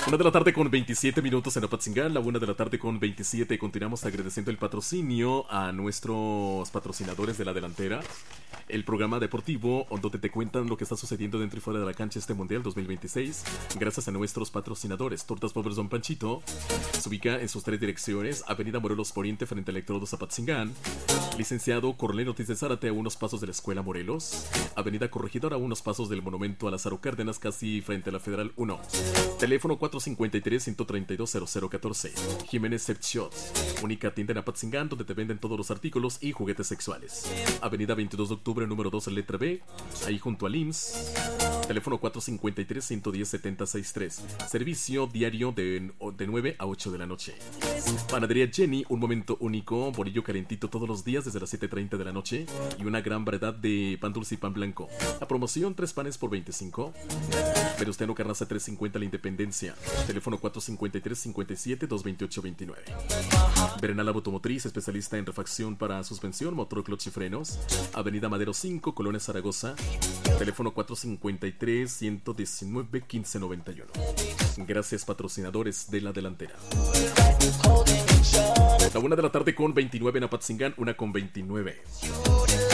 Una de la tarde con 27 minutos en Apatzingán, la 1 de la tarde con 27. Continuamos agradeciendo el patrocinio a nuestros patrocinadores de la delantera. El programa deportivo donde te cuentan lo que está sucediendo dentro y fuera de la cancha este Mundial 2026. Gracias a nuestros patrocinadores. Tortas Pobres Don Panchito se ubica en sus 3 direcciones: Avenida Morelos Poniente frente al Electrodos Apatzingán, Licenciado Cornelio Ortiz de Zárate a unos pasos de la Escuela Morelos, Avenida Corregidora a unos pasos del Monumento a Lázaro Cárdenas, casi frente a la Federal 1. Teléfono 453-132-0014. Jiménez Sept Shots, única tienda en Apatzingán donde te venden todos los artículos y juguetes sexuales. Avenida 22 de octubre, número 2, letra B, ahí junto al IMSS. Teléfono 453-110-7063. Servicio diario de 9 a 8 de la noche. Panadería Jenny, un momento único, bolillo calentito todos los días desde las 7:30 de la noche y una gran variedad de pan dulce y pan blanco. La promoción, 3 panes por 25. Venustiano Carranza 350 La Independencia. Teléfono 453-57-228-29. Bernal Automotriz, especialista en refacción para suspensión, motor, clutch y frenos. Avenida Madero 5, Colonia Zaragoza. Teléfono 453-119-1591. Gracias, patrocinadores de la delantera. La 1 de la tarde con 29 en Apatzingán, 1 con 29.